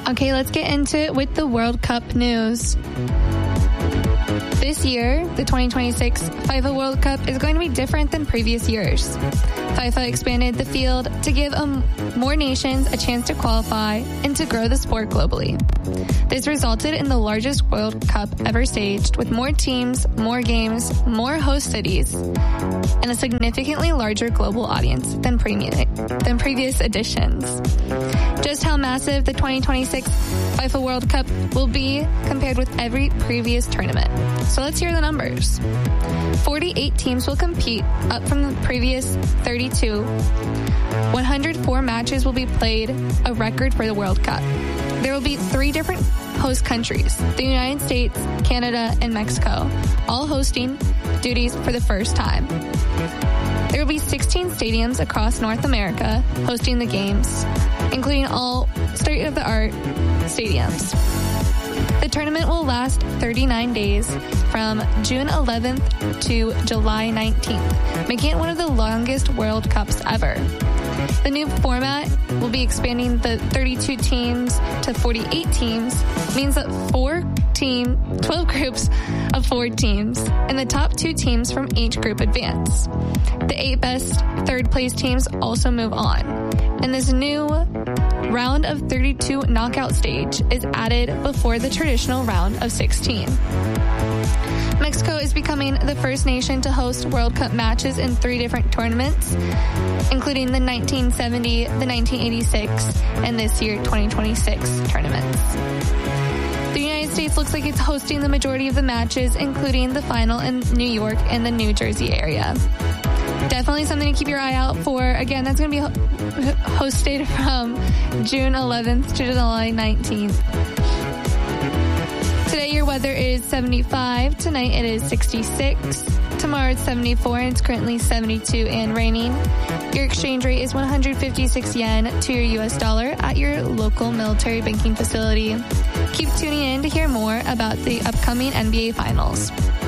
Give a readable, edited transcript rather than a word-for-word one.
Okay, let's get into it with the World Cup news. This year, the 2026 FIFA World Cup is going to be different than previous years. FIFA expanded the field to give more nations a chance to qualify and to grow the sport globally. This resulted in the largest World Cup ever staged, with more teams, more games, more host cities, and a significantly larger global audience than previous editions. Just how massive the 2026 FIFA World Cup will be compared with every previous tournament. So let's hear the numbers. 48 teams will compete, up from the previous 32. 104 matches will be played, a record for the World Cup. There will be 3 different host countries, the United States, Canada, and Mexico, all hosting duties for the first time. There will be 16 stadiums across North America hosting the games, including all state-of-the-art stadiums. The tournament will last 39 days from June 11th to July 19th, making it one of the longest World Cups ever. The new format will be expanding the 32 teams to 48 teams, means that 12 groups of 4 teams, and the top 2 teams from each group advance. The 8 best third-place teams also move on, and this new round of 32 knockout stage is added before the traditional round of 16. Mexico is becoming the first nation to host World Cup matches in 3 different tournaments, including the 1970, the 1986, and this year 2026 tournaments. The United States looks like it's hosting the majority of the matches, including the final in New York and the New Jersey area. Definitely something to keep your eye out for. Again, that's going to be hosted from June 11th to July 19th. Today your weather is 75. Tonight it is 66. Tomorrow it's 74 and it's currently 72 and raining. Your exchange rate is 156 yen to your US dollar at your local military banking facility. Keep tuning in to hear more about the upcoming NBA Finals.